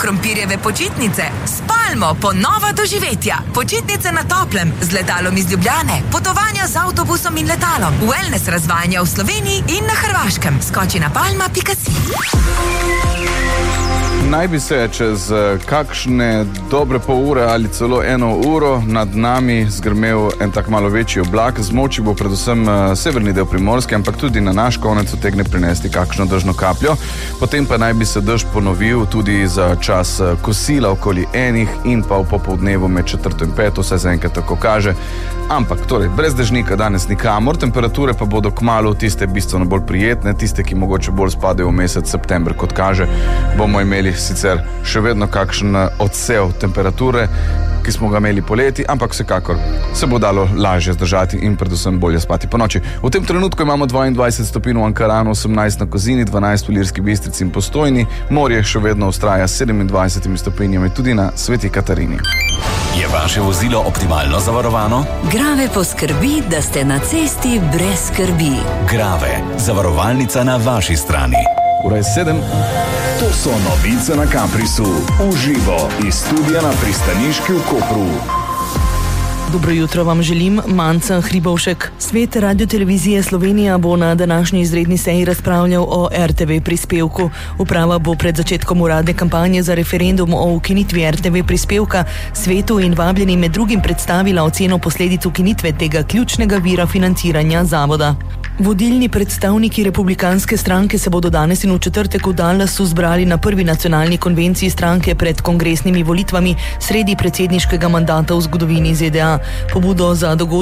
krompirjeve počitnice. Spalmo, ponova doživetja. Počitnice na toplem, z letalom iz Ljubljane. Potovanja z avtobusom in letalom. Wellness razvajanja v Sloveniji in na Hrvaškem. Skoči na palma.si. Naj bi se čez kakšne dobre pol ure ali celo 1 uro nad nami zgrmel en tak malo večji oblak. Zmočil bo predvsem severni del Primorske, ampak tudi na naš konec utegne prinesti kakšno dežno kapljo. Potem pa naj bi se dež ponovil tudi za čas kosila okoli 1 in pa v popoldnevu med 4 in 5, vse zaenkrat tako kaže. Ampak, torej, brez dežnika danes nikamor, temperature pa bodo kmalu tiste bistveno bolj prijetne, tiste, ki mogoče bolj spadajo v mesec september, kot kaže. Bomo imeli sicer še vedno kakšen odsev temperature, ki smo ga imeli poleti, ampak vsekakor se bo dalo lažje zdržati in predvsem bolje spati po noči. V tem trenutku imamo 22 stopinj v Ankaranu, 18 na Kozini, 12 v Ilirski Bistrici in Postojni, morje še vedno vztraja s 27 stopinjami tudi na Sveti Katarini. Je vaše vozilo optimalno zavarovano? Grave poskrbi, da ste na cesti brez skrbi. Grave, zavarovalnica na vaši strani. Ura je 7. To so novice na Caprisu. Uživo iz studia na Pristaniški v Kopru. Dobro jutro vam želim, Manca Hribovšek. Svet Radiotelevizije Slovenija bo na današnji izredni seji razpravljal o RTV prispevku. Uprava bo pred začetkom uradne kampanje za referendum o ukinitvi RTV prispevka svetu in vabljeni med drugim predstavila oceno posledic ukinitve tega ključnega vira financiranja zavoda. Vodilni predstavniki republikanske stranke se bodo danes in v četrtek v Dallasu zbrali na prvi nacionalni konvenciji stranke pred kongresnimi volitvami sredi predsedniškega mandata v zgodovini ZDA. Pobudo za dogodek